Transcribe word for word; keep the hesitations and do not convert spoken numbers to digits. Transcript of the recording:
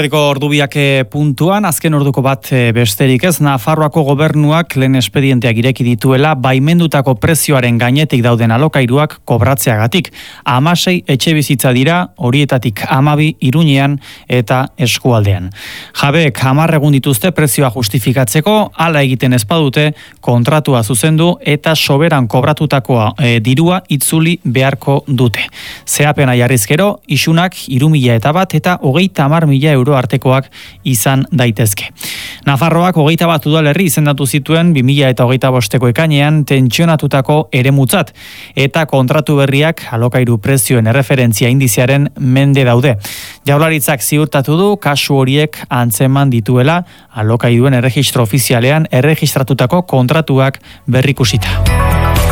Eguerdiko ordubiak puntuan, azken orduko bat besterik ez, Nafarroako gobernuak lehen espedienteak ireki dituela baimendutako prezioaren gainetik dauden alokairuak kobratzeagatik. Hamasei etxe bizitza dira, horietatik hamabi Iruñean eta Eskualdean. Jabeek hamar egun dituzte prezioa justifikatzeko, hala egiten ezpadute kontratua zuzendu eta soberan kobratutakoa e, dirua itzuli beharko dute. Zeapena jarrizkero, isunak hiru mila eta bat eta hogeita hamar mila euro artekoak izan daitezke. Nafarroak hogeita bat udalerri izendatu zituen bi mila eta hogeita bosteko ekainean tentsionatutako eremutzat eta kontratu berriak alokairu prezioen erreferentzia indizearen mende daude. Jaurlaritzak ziurtatu du kasu horiek antzeman dituela alokairuen erregistro ofizialean erregistratutako kontratuak berrikusita.